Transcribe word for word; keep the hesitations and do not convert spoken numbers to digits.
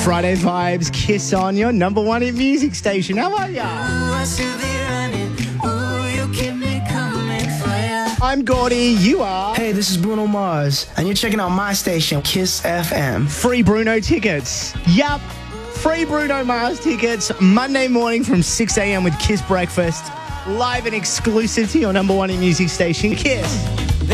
Friday vibes, Kiss on your number one hit music station. How are ya? I'm Gordy, you are. Hey, this is Bruno Mars, and you're checking out my station, Kiss F M. Free Bruno tickets. Yup, free Bruno Mars tickets Monday morning from six a.m. with Kiss Breakfast. Live and exclusive to your number one hit music station, Kiss.